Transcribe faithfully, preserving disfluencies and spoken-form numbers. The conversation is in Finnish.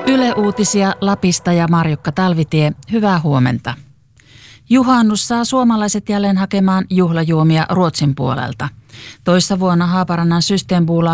Yle Uutisia Lapista ja Marjukka Talvitie, hyvää huomenta. Juhannus saa suomalaiset jälleen hakemaan juhlajuomia Ruotsin puolelta. Toissa vuonna Haaparannan Systembolaget